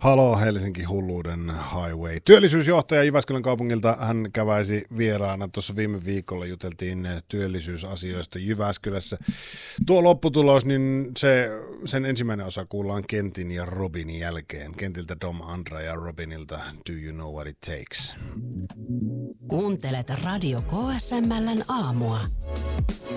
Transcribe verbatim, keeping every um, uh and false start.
Halo Helsinki hulluuden highway. Työllisyysjohtaja Jyväskylän kaupungilta, hän käväisi vieraana. Tuossa viime viikolla juteltiin työllisyysasioista Jyväskylässä. Tuo lopputulos, niin se, sen ensimmäinen osa kuullaan Kentin ja Robinin jälkeen. Kentiltä Dom Andra ja Robinilta Do You Know What It Takes. Kuuntelet Radio K S M L:n aamua.